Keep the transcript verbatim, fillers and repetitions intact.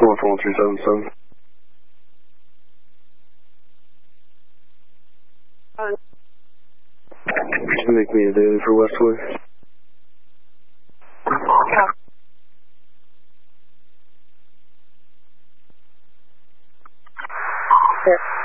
North one three seven seven. Make me a daily for Westwood. Yeah.